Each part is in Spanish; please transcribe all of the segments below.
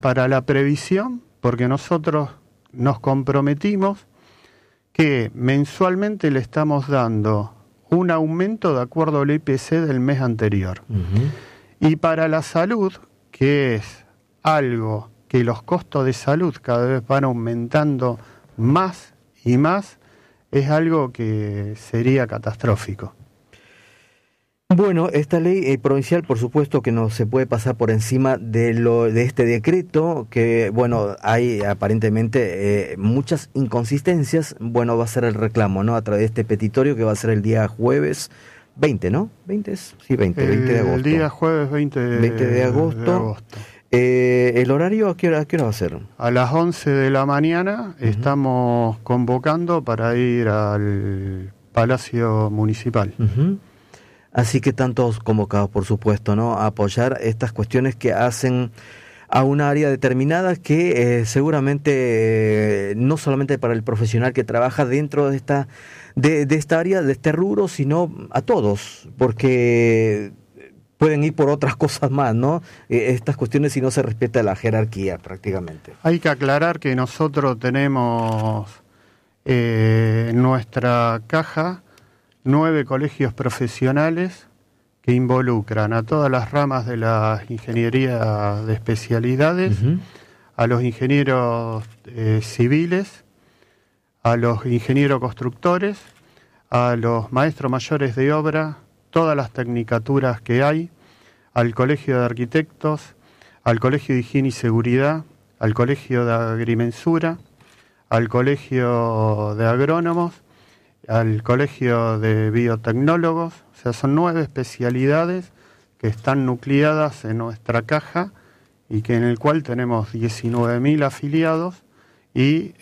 para la previsión, porque nosotros nos comprometimos que mensualmente le estamos dando un aumento de acuerdo al IPC del mes anterior. Y para la salud, que es algo que los costos de salud cada vez van aumentando más y más, es algo que sería catastrófico. Bueno, esta ley provincial, por supuesto que no se puede pasar por encima de este decreto, que, bueno, hay aparentemente muchas inconsistencias. Bueno, va a ser el reclamo, ¿no?, a través de este petitorio que va a ser el día jueves 20, ¿no? 20 es, sí, 20 de agosto. El día jueves 20 de agosto. ¿El horario a qué hora va a ser? A las 11 de la mañana estamos convocando para ir al Palacio Municipal. Así que están todos convocados, por supuesto, ¿no?, a apoyar estas cuestiones que hacen a una área determinada que seguramente no solamente para el profesional que trabaja dentro de esta área, de este rubro, sino a todos, porque pueden ir por otras cosas más, ¿no? Estas cuestiones si no se respeta la jerarquía prácticamente. Hay que aclarar que nosotros tenemos en nuestra caja 9 colegios profesionales que involucran a todas las ramas de la ingeniería de especialidades, a los ingenieros civiles, a los ingenieros constructores, a los maestros mayores de obra, todas las tecnicaturas que hay, al Colegio de Arquitectos, al Colegio de Higiene y Seguridad, al Colegio de Agrimensura, al Colegio de Agrónomos, al Colegio de Biotecnólogos. O sea, son 9 especialidades que están nucleadas en nuestra caja y que en el cual tenemos 19.000 afiliados y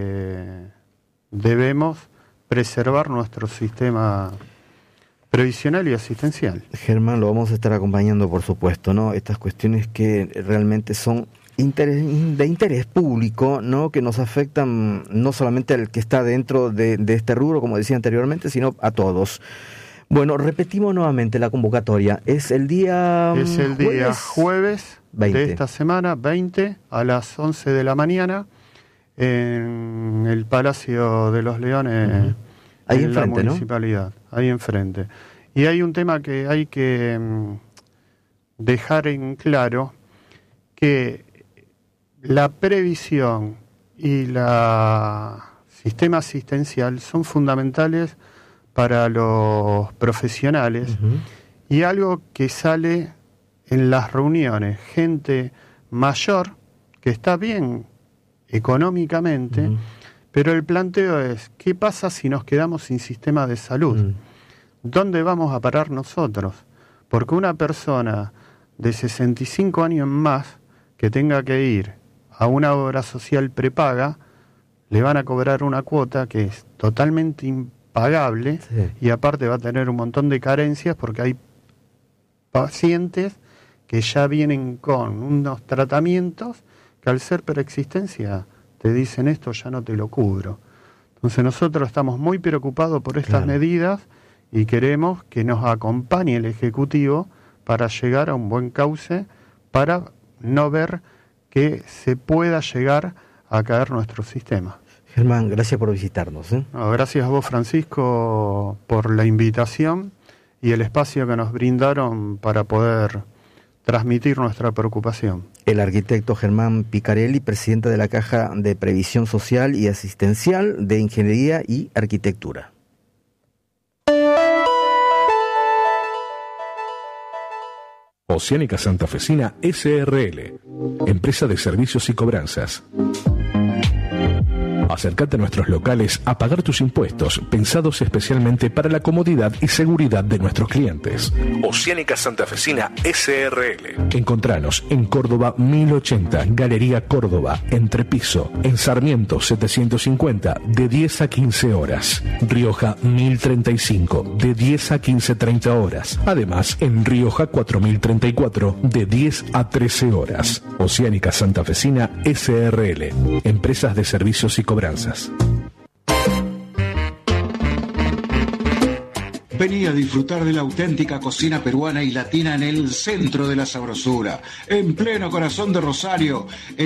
debemos preservar nuestro sistema previsional y asistencial. Germán, lo vamos a estar acompañando, por supuesto, ¿no? Estas cuestiones que realmente son de interés público, ¿no?, que nos afectan no solamente al que está dentro de este rubro, como decía anteriormente, sino a todos. Bueno, repetimos nuevamente la convocatoria. Es el día jueves 20 de esta semana, 20, a las 11 de la mañana, en el Palacio de los Leones, ahí en enfrente, la municipalidad, ¿no? Ahí enfrente. Y hay un tema que hay que dejar en claro, que la previsión y el sistema asistencial son fundamentales para los profesionales, y algo que sale en las reuniones, gente mayor que está bien económicamente, pero el planteo es, ¿qué pasa si nos quedamos sin sistema de salud? ¿Dónde vamos a parar nosotros? Porque una persona de 65 años más que tenga que ir a una obra social prepaga, le van a cobrar una cuota que es totalmente impagable, y aparte va a tener un montón de carencias porque hay pacientes que ya vienen con unos tratamientos que al ser preexistencia te dicen esto ya no te lo cubro. Entonces nosotros estamos muy preocupados por estas medidas y queremos que nos acompañe el Ejecutivo para llegar a un buen cauce, para no ver que se pueda llegar a caer nuestro sistema. Germán, gracias por visitarnos. No, gracias a vos, Francisco, por la invitación y el espacio que nos brindaron para poder transmitir nuestra preocupación. El arquitecto Germán Picarelli, presidente de la Caja de Previsión Social y Asistencial de Ingeniería y Arquitectura. Oceánica Santafesina S.R.L., empresa de servicios y cobranzas. Acércate a nuestros locales a pagar tus impuestos, pensados especialmente para la comodidad y seguridad de nuestros clientes. Oceánica Santafesina S.R.L. Encontranos en Córdoba 1080, Galería Córdoba, Entrepiso, en Sarmiento 750, de 10 a 15 horas. Rioja 1035, de 10 a 15:30 horas. Además, en Rioja 4034, de 10 a 13 horas. Oceánica Santafesina S.R.L. Empresas de servicios y cobranzas. Vení a disfrutar de la auténtica cocina peruana y latina en el centro de la sabrosura, en pleno corazón de Rosario.